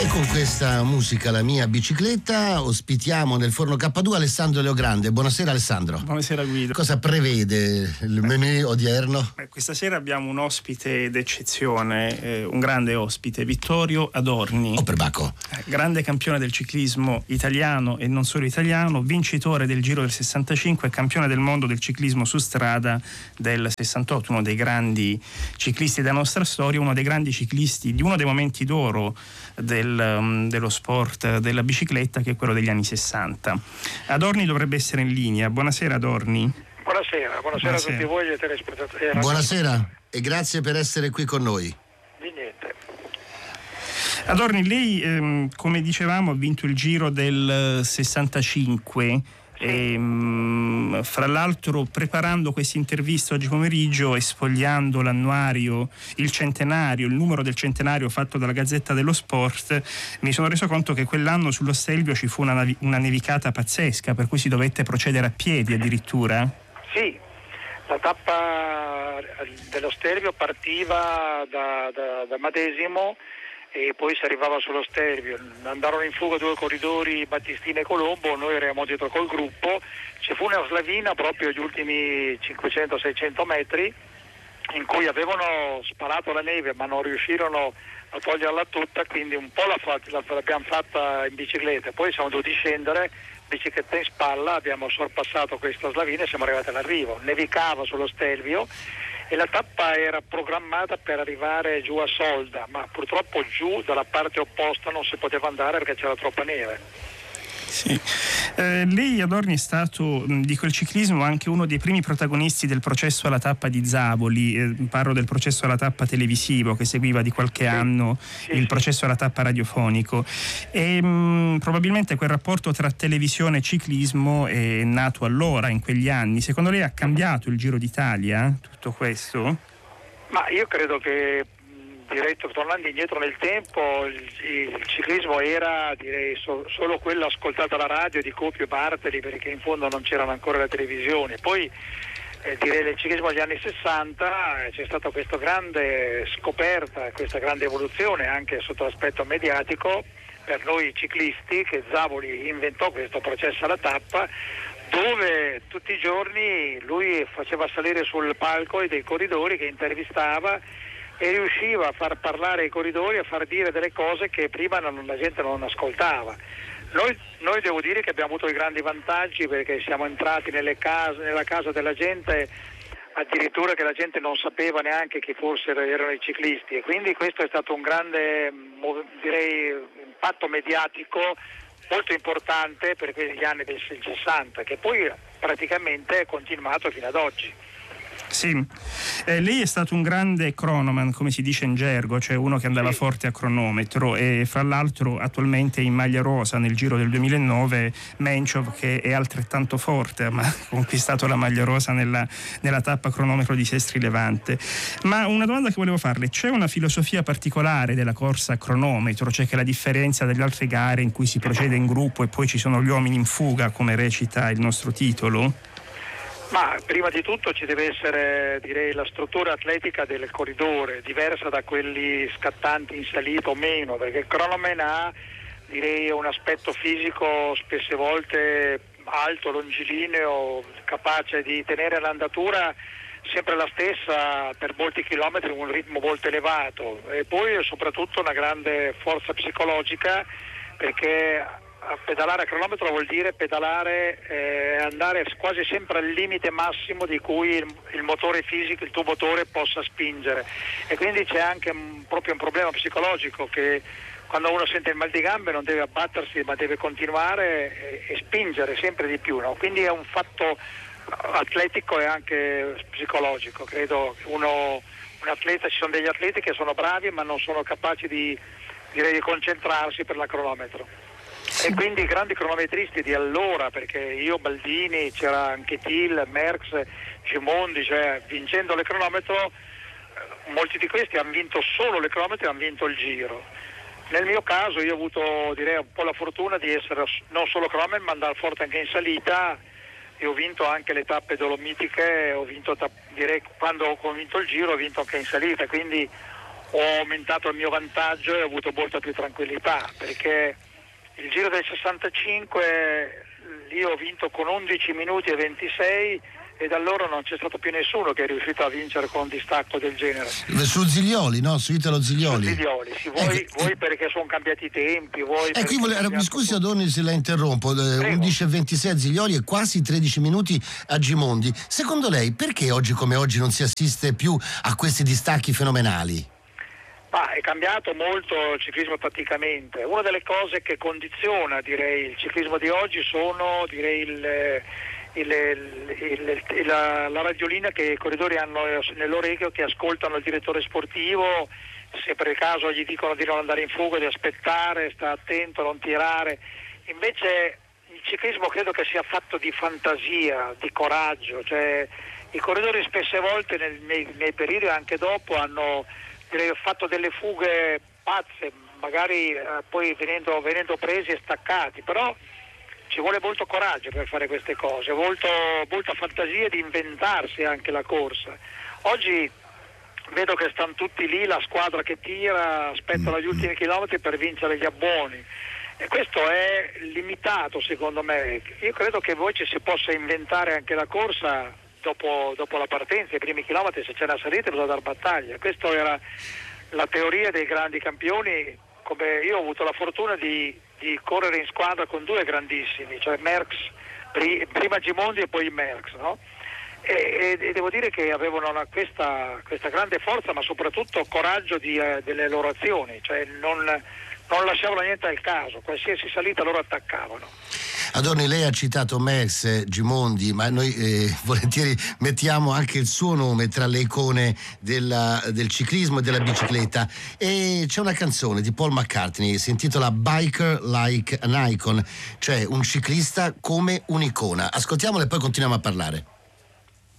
E con questa musica, La mia bicicletta, ospitiamo nel forno K2 Alessandro Leogrande. Buonasera Alessandro. Buonasera Guido. Cosa prevede il menù odierno? Questa sera abbiamo un ospite d'eccezione, un grande ospite, Vittorio Adorni. Oh, perbacco. Grande campione del ciclismo italiano e non solo italiano, vincitore del Giro del 65 e campione del mondo del ciclismo su strada del 68, uno dei grandi ciclisti della nostra storia, uno dei grandi ciclisti di uno dei momenti d'oro dello sport della bicicletta, che è quello degli anni 60. Adorni dovrebbe essere in linea. Buonasera Adorni. Buonasera a tutti voi e telespettatori. Buonasera e grazie per essere qui con noi. Di niente. Adorni, lei come dicevamo ha vinto il Giro del 65 e fra l'altro, preparando questa intervista oggi pomeriggio e sfogliando l'annuario, il centenario, il numero del centenario fatto dalla Gazzetta dello Sport, mi sono reso conto che quell'anno sullo Stelvio ci fu una nevicata pazzesca, per cui si dovette procedere a piedi addirittura. Sì, la tappa dello Stelvio partiva da Madesimo e poi si arrivava sullo Stelvio. Andarono in fuga due corridori, Battistini e Colombo, noi eravamo dietro col gruppo. Ci fu una slavina proprio gli ultimi 500-600 metri in cui avevano sparato la neve ma non riuscirono a toglierla tutta, quindi un po' l'abbiamo fatta in bicicletta, poi siamo dovuti scendere, bicicletta in spalla, abbiamo sorpassato questa slavina e siamo arrivati all'arrivo. Nevicava sullo Stelvio e la tappa era programmata per arrivare giù a Solda, ma purtroppo giù dalla parte opposta non si poteva andare perché c'era troppa neve. Sì. Lei, Adorni, è stato di quel ciclismo anche uno dei primi protagonisti del processo alla tappa di Zavoli. Parlo del processo alla tappa televisivo che seguiva di qualche anno il processo alla tappa radiofonico, e probabilmente quel rapporto tra televisione e ciclismo è nato allora, in quegli anni. Secondo lei ha cambiato il Giro d'Italia tutto questo? Ma io credo che, tornando indietro nel tempo, il ciclismo era, solo quello ascoltato alla radio di Copio e Bartoli, perché in fondo non c'erano ancora le televisioni. Poi nel ciclismo degli anni 60 c'è stata questa grande scoperta, questa grande evoluzione anche sotto l'aspetto mediatico per noi ciclisti, che Zavoli inventò questo processo alla tappa, dove tutti i giorni lui faceva salire sul palco dei corridori che intervistava e riusciva a far parlare i corridori, a far dire delle cose che prima la gente non ascoltava. Noi devo dire che abbiamo avuto i grandi vantaggi, perché siamo entrati nella casa della gente, addirittura che la gente non sapeva neanche chi fossero erano i ciclisti, e quindi questo è stato un grande, impatto mediatico molto importante per quegli anni del 60, che poi praticamente è continuato fino ad oggi. Sì, lei è stato un grande cronoman, come si dice in gergo, cioè uno che andava forte a cronometro, e fra l'altro attualmente in maglia rosa nel Giro del 2009 Menchov, che è altrettanto forte, ma ha conquistato la maglia rosa nella tappa cronometro di Sestri Levante. Ma una domanda che volevo farle: c'è una filosofia particolare della corsa a cronometro, cioè che la differenza delle altre gare in cui si procede in gruppo e poi ci sono gli uomini in fuga, come recita il nostro titolo? Ma prima di tutto ci deve essere, la struttura atletica del corridore, diversa da quelli scattanti in salita o meno, perché il cronoman ha, un aspetto fisico spesse volte alto, longilineo, capace di tenere l'andatura sempre la stessa per molti chilometri, un ritmo molto elevato, e poi soprattutto una grande forza psicologica, perché pedalare a cronometro vuol dire pedalare, andare quasi sempre al limite massimo di cui il motore fisico, il tuo motore possa spingere, e quindi c'è anche proprio un problema psicologico, che quando uno sente il mal di gambe non deve abbattersi ma deve continuare e spingere sempre di più, no? Quindi è un fatto atletico e anche psicologico. Credo che un atleta, ci sono degli atleti che sono bravi ma non sono capaci di concentrarsi per la cronometro. E quindi i grandi cronometristi di allora, perché io, Baldini, c'era anche Thiel, Merckx, Gimondi, cioè vincendo le cronometro, molti di questi hanno vinto solo le cronometro e hanno vinto il Giro. Nel mio caso io ho avuto, un po' la fortuna di essere non solo cronometro ma andare forte anche in salita, e ho vinto anche le tappe dolomitiche, quando ho vinto il Giro ho vinto anche in salita, quindi ho aumentato il mio vantaggio e ho avuto molta più tranquillità, perché il Giro del 65 lì ho vinto con 11 minuti e 26 e da allora non c'è stato più nessuno che è riuscito a vincere con un distacco del genere. Su Ziglioli, no? Su Italo Ziglioli. Su Ziglioli, sì, voi perché sono cambiati i tempi, voi mi scusi Adorni se la interrompo, 11 e 26 Ziglioli e quasi 13 minuti a Gimondi. Secondo lei perché oggi come oggi non si assiste più a questi distacchi fenomenali? È cambiato molto il ciclismo tatticamente. Una delle cose che condiziona, direi, il ciclismo di oggi sono, direi, la radiolina che i corridori hanno nell'orecchio, che ascoltano il direttore sportivo, se per il caso gli dicono di non andare in fuga, di aspettare, sta attento, non tirare. Invece il ciclismo credo che sia fatto di fantasia, di coraggio, cioè i corridori spesse volte nei periodi anche dopo hanno fatto delle fughe pazze, magari poi venendo presi e staccati, però ci vuole molto coraggio per fare queste cose, molta fantasia di inventarsi anche la corsa. Oggi vedo che stanno tutti lì, la squadra che tira, aspettano gli ultimi chilometri per vincere gli abboni, e questo è limitato secondo me. Io credo che voi ci si possa inventare anche la corsa dopo la partenza, i primi chilometri, se c'è una salita bisogna dar battaglia. Questa era la teoria dei grandi campioni, come io ho avuto la fortuna di correre in squadra con due grandissimi, cioè Merckx, prima Gimondi e poi Merckx, no? E devo dire che avevano questa grande forza, ma soprattutto coraggio delle loro azioni, cioè non lasciavano niente al caso, qualsiasi salita loro attaccavano. Adorni, lei ha citato Merckx, Gimondi, ma noi volentieri mettiamo anche il suo nome tra le icone del ciclismo e della bicicletta, e c'è una canzone di Paul McCartney, si intitola Biker Like an Icon, cioè un ciclista come un'icona. Ascoltiamola e poi continuiamo a parlare.